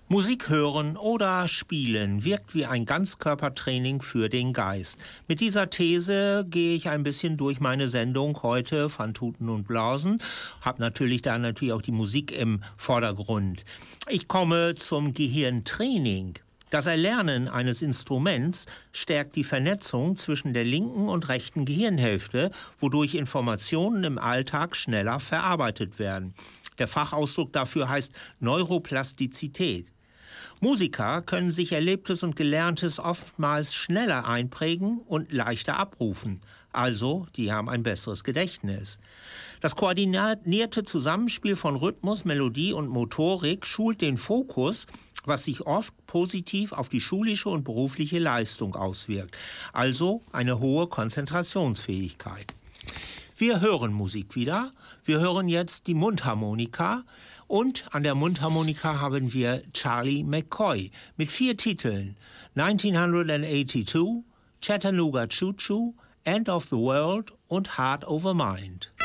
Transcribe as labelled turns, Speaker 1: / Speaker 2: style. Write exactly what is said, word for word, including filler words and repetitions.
Speaker 1: Musik hören oder spielen wirkt wie ein Ganzkörpertraining für den Geist. Mit dieser These gehe ich ein bisschen durch meine Sendung heute von Tuten und Blasen. Hab natürlich da natürlich auch die Musik im Vordergrund. Ich komme zum Gehirntraining. Das Erlernen eines Instruments stärkt die Vernetzung zwischen der linken und rechten Gehirnhälfte, wodurch Informationen im Alltag schneller verarbeitet werden. Der Fachausdruck dafür heißt Neuroplastizität. Musiker können sich Erlebtes und Gelerntes oftmals schneller einprägen und leichter abrufen. Also, die haben ein besseres Gedächtnis. Das koordinierte Zusammenspiel von Rhythmus, Melodie und Motorik schult den Fokus, was sich oft positiv auf die schulische und berufliche Leistung auswirkt. Also eine hohe Konzentrationsfähigkeit. Wir hören Musik wieder. Wir hören jetzt die Mundharmonika. Und an der Mundharmonika haben wir Charlie McCoy mit vier Titeln. neunzehnhundertachtzweiundachtzig, Chattanooga Choo Choo, End of the World und Heart Over Mind.